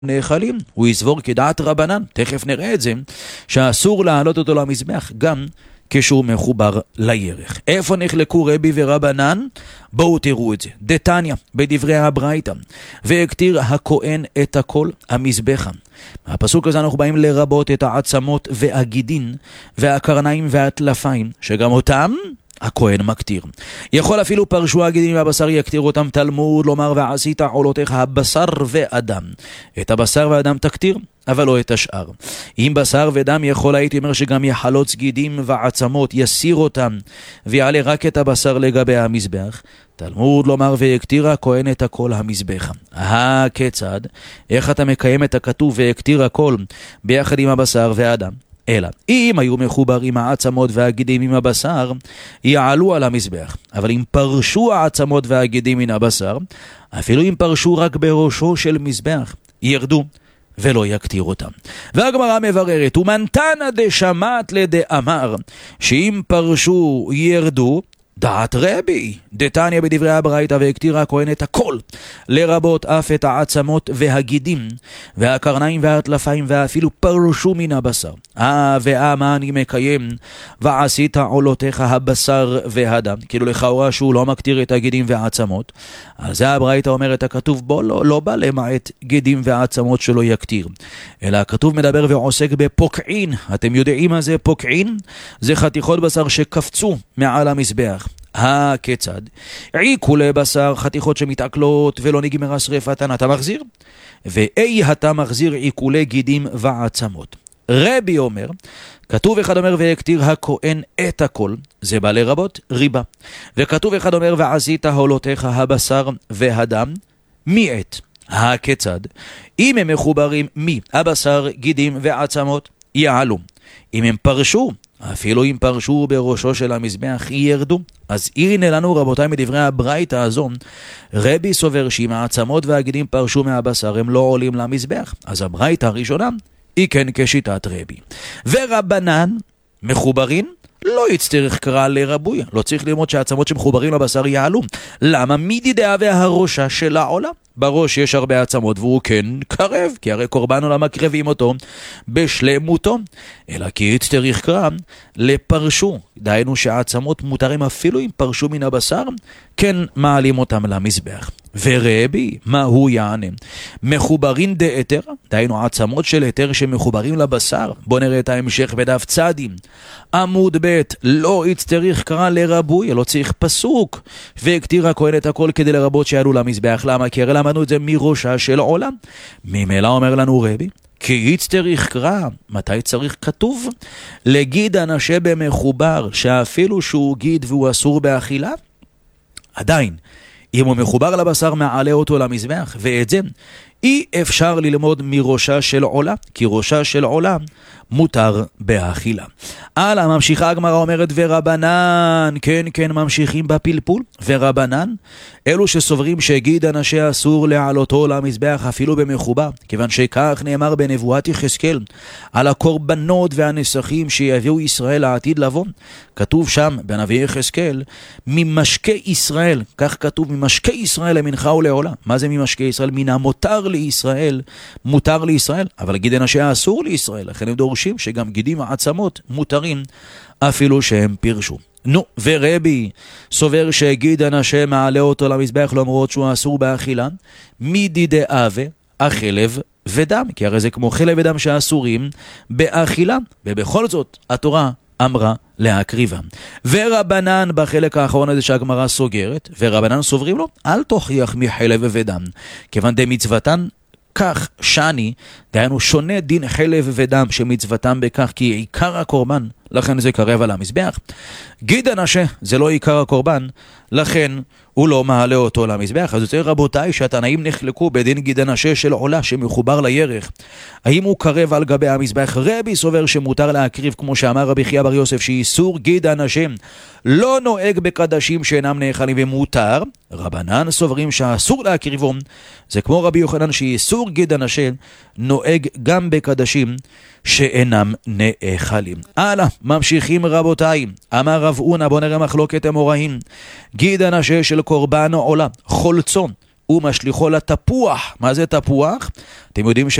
נאכלים, הוא יסבור כדעת רבנן, תכף נראה את זה, שאסור להעלות אותו למזבח גם כשהוא מחובר לירך. איפה נחלקו רבי ורבנן? בואו תראו את זה. דתניא, בדברי הברייתא, והקטיר הכהן את הכל המזבחה. מהפסוק הזה אנחנו באים לרבות את העצמות והגידין והקרניים והטלפיים, שגם אותם הכהן מקטיר. יכול אפילו פרשו הגידים והבשר יקטיר אותם תלמוד, לומר ועשית עולותיך הבשר ואדם. את הבשר והאדם תקטיר, אבל לא את השאר. אם בשר ודם יכול, הייתי אומר שגם יחלוץ גידים ועצמות, יסיר אותם ויעלה רק את הבשר לגבי המזבח. תלמוד לומר ויקטיר הכהן את הכל המזבחה. כיצד? איך אתה מקיים את הכתוב ויקטיר הכל ביחד עם הבשר והאדם? אלא, אם היו מחוברים העצמות והגידים עם הבשר, יעלו על המזבח. אבל אם פרשו העצמות והגידים מן הבשר, אפילו אם פרשו רק בראשו של מזבח, ירדו ולא יקטיר אותם. והגמרא מבררת, ומנתנא דשמט לדאמר, שאם פרשו ירדו, דעת רבי, דתניא בדברי הברייתא, והקטיר הכהן את הכל, לרבות אף את העצמות והגידים, והקרניים והטלפיים, ואפילו פרשו מן הבשר. ומה אני מקיים? ועשית עולותיך הבשר והדם. כאילו לכאורה שהוא לא מקטיר את הגידים והעצמות. אז זה הברייתא אומרת, הכתוב בו לא בא למעט גידים והעצמות שלא יקטיר. אלא הכתוב מדבר ועוסק בפוקעין. אתם יודעים מה זה פוקעין? זה חתיכות בשר שקפצו מעל המזבח. כיצד? עיקולי בשר, חתיכות שמתעכלות ולא נגמרה שריפתן, אתה מחזיר? אתה מחזיר עיקולי גידים ועצמות. רבי אומר, כתוב אחד אומר ויקטיר הכהן את הכל, זה בא לרבות ריבה. וכתוב אחד אומר ועשית עולותיך הבשר והדם מעת. כיצד? אם הם מחוברים הבשר, גידים ועצמות, יעלו. אם הם פרשו, אפילו אם פרשו בראשו של המזבח, ירדו. אז הנה לנו רבותיי מדברי הברייתא הזו, רבי סובר שאם העצמות והגידים פרשו מהבשר, הם לא עולים למזבח. אז הברייתא הראשונה היא כן כשיטת רבי. ורבנן מחוברים, לא יצטרך קרא לרבויה. לא צריך ללמוד שהעצמות שמחוברים לבשר יעלו. למה? מידידיה והראשה של העולם. בראש יש הרבה עצמות והוא כן קרב, כי הרי קורבן עולם מקרבים אותו בשלמותו. אלא כי יצטרך קרא לפרשו. דהיינו שהעצמות מותרים אפילו אם פרשו מן הבשר, כן מעלים אותם למזבח. ורבי, מה הוא יענה? מחוברים דאתר, דהיינו עצמות של אתר שמחוברים לבשר. בוא נראה את ההמשך בדף צדים. עמוד ב', לא יצטרך קרא לרבוי, לא צריך פסוק. והקטיר הכהן את הכל כדי לרבות שיעלו למזבח. למה? כי הרי למדנו את זה מראשה של עולם. ממילא אומר לנו רבי, כי יצטרך קרא, מתי צריך כתוב? לגיד אנשה במחובר, שאפילו שהוא גיד והוא אסור באכילה, עדיין, אם הוא מחובר לבשר מעלה אותו למזבח, ואת זה אי אפשר ללמוד מראשה של עולה, כי ראשה של עולה מותר באכילה. הלאה, ממשיכה הגמרא אומרת, ורבנן, כן ממשיכים בפלפול, ורבנן, אלו שסוברים שגיד אנשי אסור להעלותו למזבח אפילו במחובר, כיוון שכך נאמר בנבואת יחזקאל, על הקורבנות והנסכים שיביאו ישראל העתיד לבוא. כתוב שם בנביא יחזקאל, ממשקי ישראל, כך כתוב, ממשקי ישראל למנחה ולעולה. מה זה ממשקי ישראל? מן המותר לישראל, מותר לישראל, אבל גיד אנשי אסור לישראל, לכן הם דורשים שגם גידים העצמות מותרים אפילו שהם פירשו. ורבי סובר שגיד אנשי מעלה אותו למזבח למרות שהוא אסור באכילה, מידידי אבה, החלב ודם, כי הרי זה כמו חלב ודם שאסורים באכילה, ובכל זאת התורה אמרה להקריבם. ורבנן בחלק האחרון הזה שהגמרא סוגרת, ורבנן סוברים לו, אל תוכיח מחלב ודם, כיוון דמצוותן כך שני, דהיינו שונה דין חלב ודם שמצוותם בכך כי עיקר הקורבן, לכן זה קרב על המזבח. גיד אנשה זה לא עיקר הקורבן, לכן הוא לא מעלה אותו למזבח. אז יוצא רבותיי שהתנאים נחלקו בדין גיד אנשה של עולה שמחובר לירך, האם הוא קרב על גבי המזבח? רבי סובר שמותר להקריב, כמו שאמר רבי חייא בר יוסף, שאיסור גיד אנשה לא נוהג בקדשים שאינם נאכלים ומותר. רבנן סוברים שאסור להקריבו, זה כמו רבי יוחנן שאיסור גיד אנשה נוהג גם בקדשים שאינם נאכלים. הלאה, ממשיכים רבותיי. אמר רב אונה, בוא נראה מחלוקת אמוראים. גיד אנשה של קורבן עולה, חולצון ומשליחו לתפוח. מה זה תפוח? אתם יודעים